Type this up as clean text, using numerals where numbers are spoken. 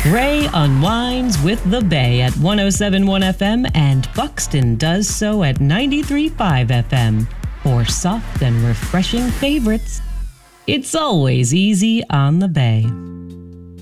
Ray unwinds with the Bay at 107.1 FM and Buxton does so at 93.5 FM. For soft and refreshing favorites, it's always easy on the Bay.